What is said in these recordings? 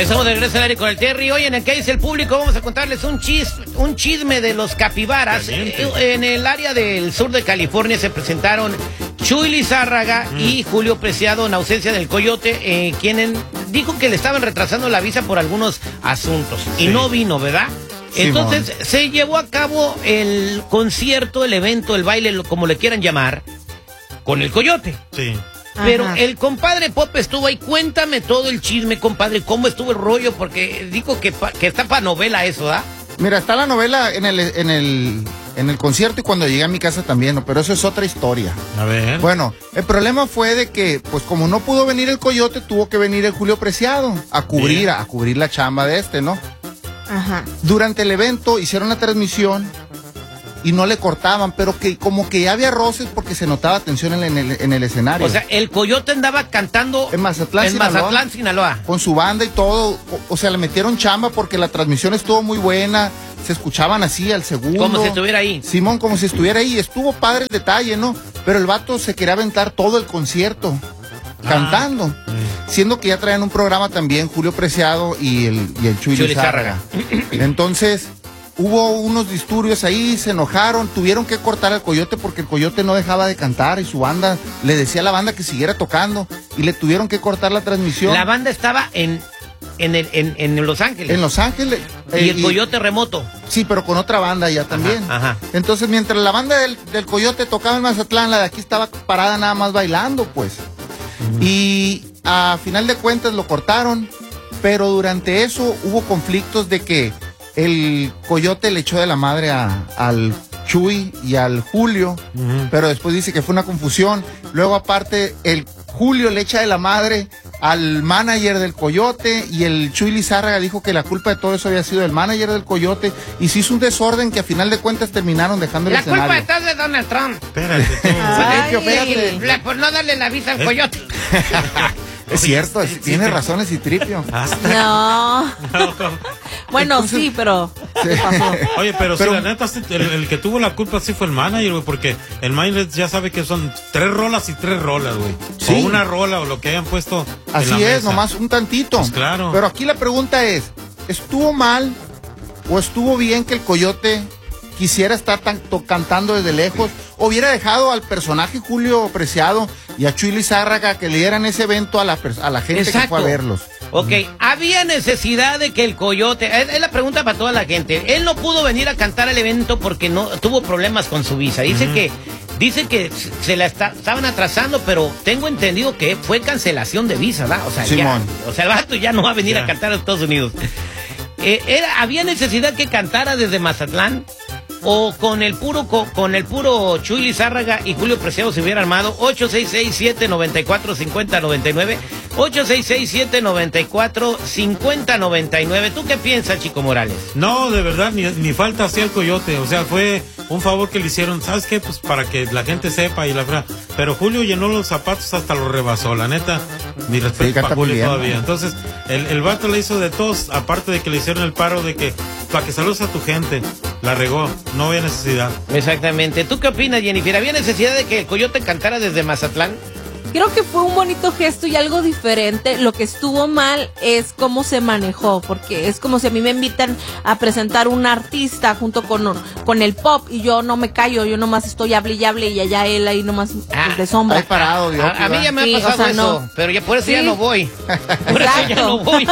Estamos de regreso al aire con el Terry. Hoy en el que dice el público vamos a contarles un chisme de los capibaras. En el área del sur de California se presentaron Chuy Lizárraga y Julio Preciado en ausencia del Coyote, quien dijo que le estaban retrasando la visa por algunos asuntos. Sí. Y no vino, ¿verdad? Entonces se llevó a cabo el concierto, el evento, el baile, como le quieran llamar, con el Coyote. Sí. Pero el compadre Pop estuvo ahí. Cuéntame todo el chisme, compadre. ¿Cómo estuvo el rollo? Porque dijo que está para novela eso, ¿ah? Mira, está la novela en el concierto y cuando llegué a mi casa también, ¿no? Pero eso es otra historia. A ver. Bueno, el problema fue de que, pues como no pudo venir el Coyote, tuvo que venir el Julio Preciado a cubrir la chamba de ¿no? Ajá. Durante el evento hicieron la transmisión y no le cortaban, pero que como que ya había roces porque se notaba tensión en el escenario. O sea, el Coyote andaba cantando en Mazatlán, Sinaloa. Con su banda y todo. O sea, le metieron chamba porque la transmisión estuvo muy buena. Se escuchaban así al segundo. Como si estuviera ahí. Simón, como si estuviera ahí. Estuvo padre el detalle, ¿no? Pero el vato se quería aventar todo el concierto cantando. Siendo que ya traían un programa también, Julio Preciado y el Chuy Lizárraga. Entonces hubo unos disturbios ahí, se enojaron, tuvieron que cortar al Coyote porque el Coyote no dejaba de cantar y su banda le decía a la banda que siguiera tocando y le tuvieron que cortar la transmisión. La banda estaba en Los Ángeles. En Los Ángeles. Y el Coyote remoto. Sí, pero con otra banda ya también. Ajá. Entonces, mientras la banda del Coyote tocaba en Mazatlán, la de aquí estaba parada nada más bailando, pues. Y a final de cuentas lo cortaron, pero durante eso hubo conflictos de que el Coyote le echó de la madre al Chuy y al Julio, pero después dice que fue una confusión. Luego aparte el Julio le echa de la madre al manager del Coyote y el Chuy Lizárraga dijo que la culpa de todo eso había sido del manager del Coyote y se hizo un desorden que a final de cuentas terminaron dejando el escenario. La culpa es de Donald Trump. Espérate. Por no darle la visa al Coyote. Es cierto, tiene razones y tripio. No. Bueno, entonces, sí, pero ¿qué pasó? Oye, pero si la neta, el que tuvo la culpa sí fue el manager, güey, porque el manager ya sabe que son 3 rolas y 3 rolas, güey. Sí. O una rola o lo que hayan puesto. Así en la es, mesa. nomás un tantito. Pues claro. Pero aquí la pregunta es, ¿estuvo mal o estuvo bien que el Coyote quisiera estar cantando desde lejos? ¿O hubiera dejado al personaje Julio Preciado y a Chuy Lizárraga que le dieran ese evento a la gente que fue a verlos? Ok, había necesidad de que el Coyote, es la pregunta para toda la gente, él no pudo venir a cantar al evento porque no tuvo problemas con su visa, dice que se la estaban atrasando, pero tengo entendido que fue cancelación de visa, ¿verdad? O sea, el vato ya no va a venir a cantar a Estados Unidos. ¿Había necesidad que cantara desde Mazatlán? ¿O con el puro Chuy Lizárraga y Julio Preciado se hubiera armado? 866-794-5099. 866-794-5099. ¿Tú qué piensas, Chico Morales? No, de verdad, ni falta hacía el Coyote. O sea, fue un favor que le hicieron. ¿Sabes qué? Pues para que la gente sepa y la verdad. Pero Julio llenó los zapatos hasta los rebasó. La neta, mi respeto para Julio todavía. Entonces, el vato le hizo de todos, aparte de que le hicieron el paro de que, para que saludes a tu gente. La regó, no había necesidad. Exactamente. ¿Tú qué opinas, Jennifer? ¿Había necesidad de que el Coyote cantara desde Mazatlán? Creo que fue un bonito gesto y algo diferente. Lo que estuvo mal es cómo se manejó, porque es como si a mí me invitan a presentar un artista junto con el pop y yo no me callo, yo nomás estoy hable y allá él ahí nomás de sombra. Ahí parado, Dios, a mí ya me ha pasado eso, no. Pero ya por eso ya no voy. Por eso ya no voy.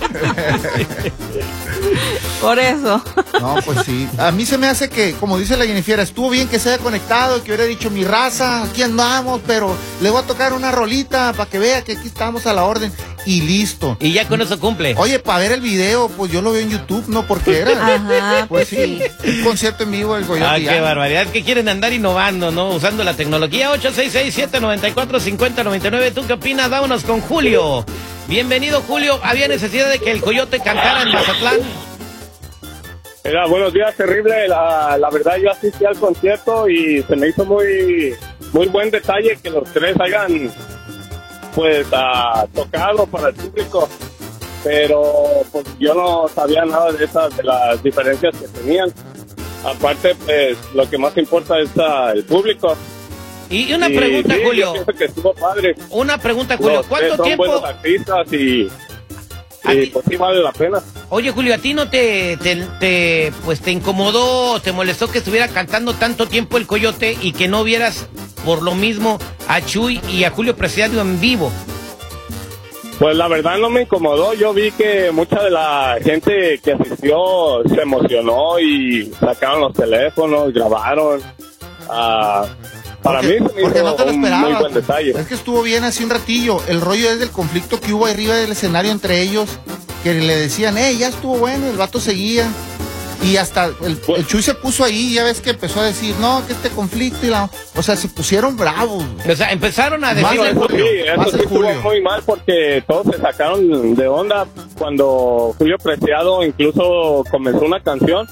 Por eso. No, pues sí. A mí se me hace que, como dice la Jennifer, estuvo bien que se haya conectado y que hubiera dicho mi raza, aquí andamos, pero le voy a tocar una rolita para que vea que aquí estamos a la orden y listo. Y ya con eso cumple. Oye, para ver el video, pues yo lo veo en YouTube, ¿no? Porque era. Ajá, pues sí. Un concierto en vivo del Coyote. Ah, qué barbaridad. Que quieren andar innovando, ¿no? Usando la tecnología. 866-794-5099. ¿Tú qué opinas? Vámonos con Julio. Bienvenido, Julio. ¿Había necesidad de que el Coyote cantara en Mazatlán? Mira, buenos días, terrible. La verdad, yo asistí al concierto y se me hizo muy buen detalle que los 3 hayan, pues, tocado para el público. Pero, pues, yo no sabía nada de las diferencias que tenían. Aparte, pues, lo que más importa es el público. Y una pregunta, Julio. Yo pienso que estuvo padre. Una pregunta, Julio. ¿Cuánto son tiempo? Buenos artistas y Y pues sí vale la pena. Oye, Julio, ¿a ti no te incomodó, te molestó que estuviera cantando tanto tiempo el Coyote y que no vieras por lo mismo a Chuy y a Julio Preciado en vivo? Pues la verdad no me incomodó. Yo vi que mucha de la gente que asistió se emocionó y sacaron los teléfonos, grabaron. Para mí se me hizo no te lo un muy esperabas. buen detalle. Es que estuvo bien así un ratillo. El rollo es del conflicto que hubo arriba del escenario entre ellos, que le decían, ya estuvo bueno, el vato seguía. Y hasta el Chuy se puso ahí, ya ves que empezó a decir, no, que este conflicto o sea, se pusieron bravos. O sea, empezaron a decirle... Eso sí estuvo muy mal porque todos se sacaron de onda cuando Julio Preciado incluso comenzó una canción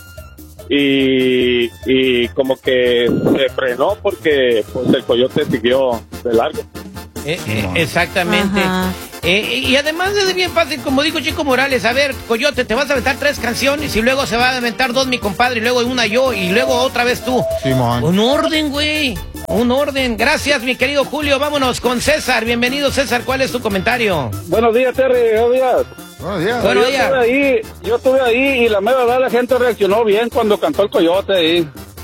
y como que se frenó porque pues el Coyote siguió de largo. Exactamente. Y además es bien fácil, como dijo Chico Morales, a ver, Coyote, te vas a aventar 3 canciones y luego se va a aventar 2 mi compadre y luego una yo y luego otra vez tú. Simón. Un orden, güey. Un orden. Gracias, mi querido Julio. Vámonos con César. Bienvenido, César. ¿Cuál es tu comentario? Buenos días, Terry. Buenos días. Buenos días. Buenos días. Yo estuve ahí y la verdad la gente reaccionó bien cuando cantó el Coyote ahí.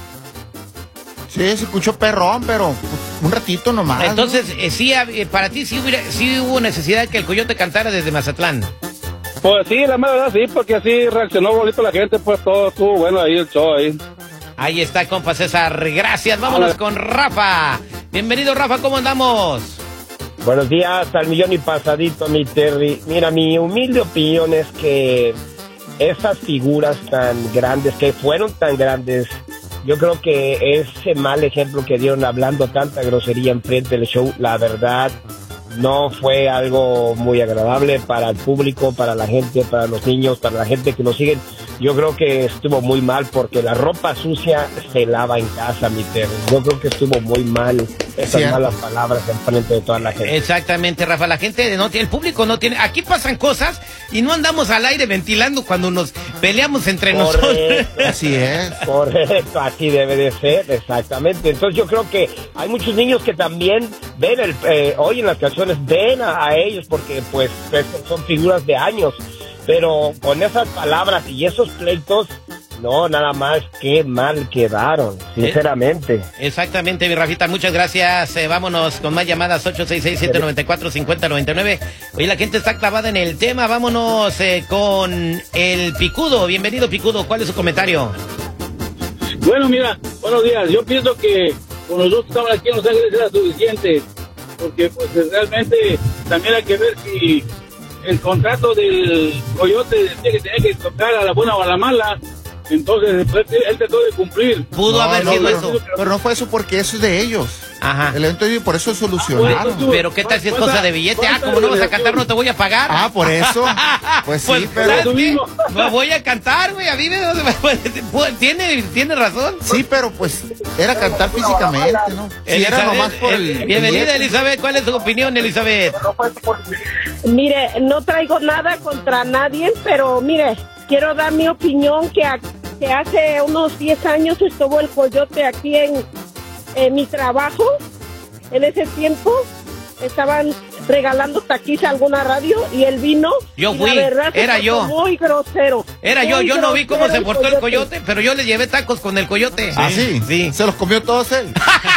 Sí, se escuchó perrón, pero pues, un ratito nomás. Entonces, sí, para ti sí hubo necesidad de que el Coyote cantara desde Mazatlán. Pues sí, la verdad sí, porque así reaccionó bonito la gente, pues todo estuvo bueno ahí, el show ahí. Ahí está, compa César. Gracias. Vámonos con Rafa. Bienvenido, Rafa. ¿Cómo andamos? Buenos días, al millón y pasadito, mi Terry. Mira, mi humilde opinión es que esas figuras tan grandes, que fueron tan grandes, yo creo que ese mal ejemplo que dieron hablando tanta grosería enfrente del show, la verdad, no fue algo muy agradable para el público, para la gente, para los niños, para la gente que nos siguen. Yo creo que estuvo muy mal porque la ropa sucia se lava en casa, mi Terry. Yo creo que estuvo muy mal esas malas palabras enfrente de toda la gente. Exactamente, Rafa. La gente el público no tiene. Aquí pasan cosas y no andamos al aire ventilando cuando nos peleamos entre nosotros. Así es. Correcto, así debe de ser, exactamente. Entonces yo creo que hay muchos niños que también ven oyen las canciones, ven a ellos porque pues son figuras de años. Pero con esas palabras y esos pleitos, no, nada más, qué mal quedaron, sinceramente. Exactamente, mi Rafita, muchas gracias. Vámonos con más llamadas, 866-794-5099. Oye, la gente está clavada en el tema. Vámonos con el Picudo. Bienvenido, Picudo. ¿Cuál es su comentario? Bueno, mira, buenos días. Yo pienso que con los dos que estaban aquí en Los Ángeles era suficiente, porque pues realmente también hay que ver si el contrato del Coyote decía que tenía que tocar a la buena o a la mala. Entonces él trató de cumplir. Pudo haber sido eso. Pero no fue eso porque eso es de ellos. Ajá. El evento y por eso solucionaron. Pero ¿qué tal si es cosa de billete? Como no vas a cantar, no te voy a pagar. Por eso. Pues sí, pero... No voy a cantar, güey. A mí tiene razón. Sí, pero pues era cantar físicamente, ¿no? Si era nomás por el... Bienvenida, Elizabeth. ¿Cuál es tu opinión, Elizabeth? Mire, no traigo nada contra nadie, pero mire, quiero dar mi opinión que hace unos 10 años estuvo el Coyote aquí en mi trabajo. En ese tiempo estaban regalando taquis a alguna radio y él vino. Yo y fui, la verdad era yo. Muy grosero. Era yo no vi cómo se portó el Coyote, pero yo le llevé tacos con el Coyote. ¿Ah, sí? Sí. Se los comió todos él.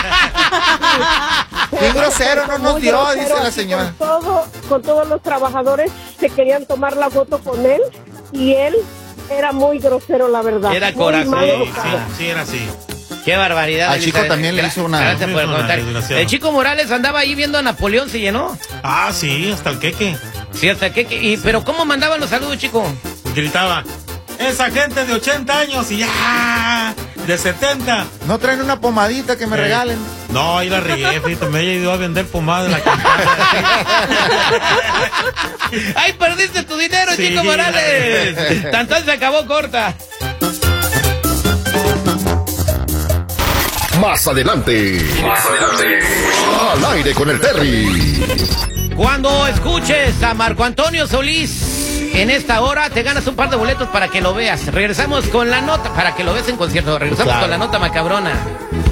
Qué grosero no nos dio, dice la señora. Con todos los trabajadores se querían tomar la foto con él y él era muy grosero, la verdad. Era corazón. Sí, era así. Qué barbaridad. Al chico también le hizo una... Gracias por el comentario. El Chico Morales andaba ahí viendo a Napoleón, ¿se llenó? Ah, sí, hasta el queque. Sí, hasta el queque. ¿Pero cómo mandaban los saludos, Chico? Gritaba, esa gente de 80 años y ya, de 70. ¿No traen una pomadita que me regalen? No, ahí la regué, fíjate, me he ido a vender pomada de la campana. ¡Ay, perdiste tu dinero, sí, Chico Morales! Tanto se acabó corta. Más adelante. Al aire con el Terry. Cuando escuches a Marco Antonio Solís en esta hora, te ganas un par de boletos para que lo veas. Regresamos con la nota, para que lo veas en concierto. Regresamos con la nota macabrona.